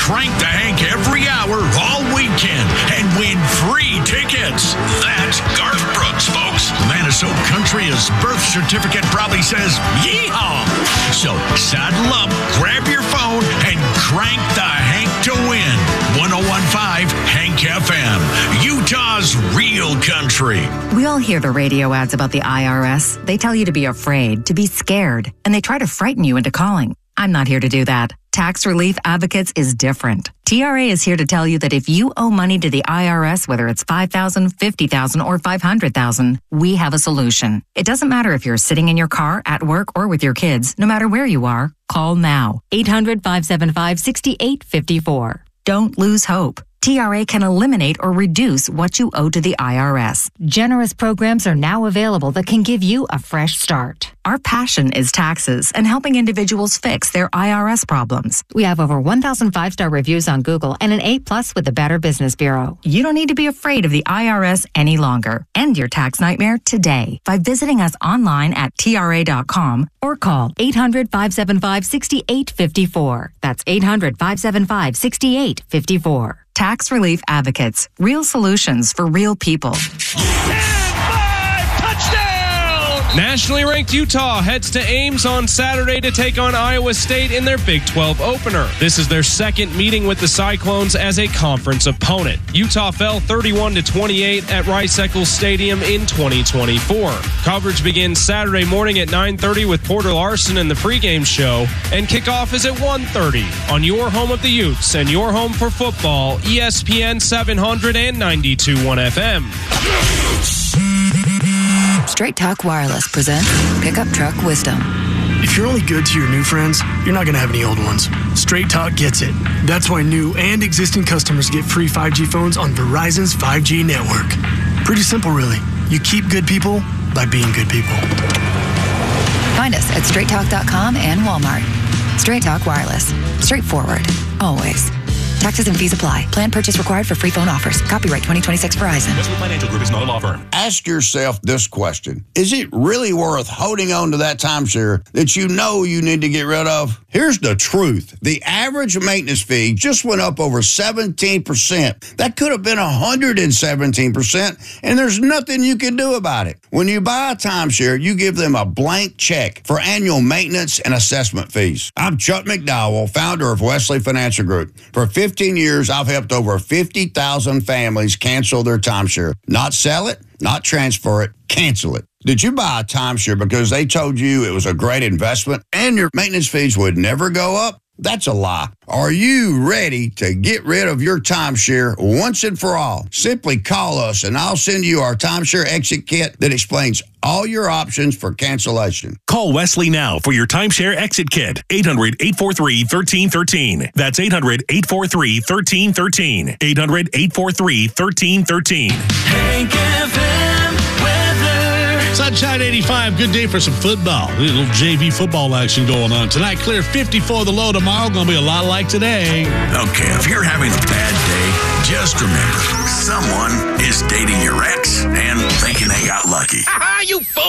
Crank the Hank every hour all weekend and win free tickets. That's Garth Brooks, folks. The man of soul country, his birth certificate probably says yeehaw. So saddle up, grab your phone, and crank the Hank to win. 101.5 Hank FM, Utah's real country. We all hear the radio ads about the IRS. They tell you to be afraid, to be scared, and they try to frighten you into calling. I'm not here to do that. Tax Relief Advocates is different. TRA is here to tell you that if you owe money to the IRS, whether it's $5,000, $50,000, or $500,000, we have a solution. It doesn't matter if you're sitting in your car, at work, or with your kids. No matter where you are, call now. 800-575-6854. Don't lose hope. TRA can eliminate or reduce what you owe to the IRS. Generous programs are now available that can give you a fresh start. Our passion is taxes and helping individuals fix their IRS problems. We have over 1,000 5-star reviews on Google and an A+ with the Better Business Bureau. You don't need to be afraid of the IRS any longer. End your tax nightmare today by visiting us online at TRA.com or call 800-575-6854. That's 800-575-6854. Tax Relief Advocates. Real solutions for real people. Nationally ranked Utah heads to Ames on Saturday to take on Iowa State in their Big 12 opener. This is their second meeting with the Cyclones as a conference opponent. Utah fell 31-28 at Rice-Eccles Stadium in 2024. Coverage begins Saturday morning at 9:30 with Porter Larson in the pregame show, and kickoff is at 1:30 on your home of the Utes and your home for football, ESPN 700 and 92.1 FM. Straight Talk Wireless presents Pickup Truck Wisdom. If you're only good to your new friends, you're not going to have any old ones. Straight Talk gets it. That's why new and existing customers get free 5G phones on Verizon's 5G network. Pretty simple, really. You keep good people by being good people. Find us at straighttalk.com and Walmart. Straight Talk Wireless. Straightforward. Always. Taxes and fees apply. Plan purchase required for free phone offers. Copyright 2026 Verizon. Westwood Financial Group is not a law firm. Ask yourself this question. Is it really worth holding on to that timeshare that you know you need to get rid of? Here's the truth. The average maintenance fee just went up over 17%. That could have been 117%, and there's nothing you can do about it. When you buy a timeshare, you give them a blank check for annual maintenance and assessment fees. I'm Chuck McDowell, founder of Wesley Financial Group. For 15 years, I've helped over 50,000 families cancel their timeshare. Not sell it, not transfer it, cancel it. Did you buy a timeshare because they told you it was a great investment and your maintenance fees would never go up? That's a lie. Are you ready to get rid of your timeshare once and for all? Simply call us and I'll send you our timeshare exit kit that explains all your options for cancellation. Call Wesley now for your timeshare exit kit. 800-843-1313. That's 800-843-1313. 800-843-1313. Hank FM weather. Sunshine 85. Good day for some football. A little JV football action going on tonight. Clear 54 the low tomorrow. Going to be a lot like today. Okay, if you're having a bad day, just remember, someone is dating your ex and thinking they got lucky. You fool!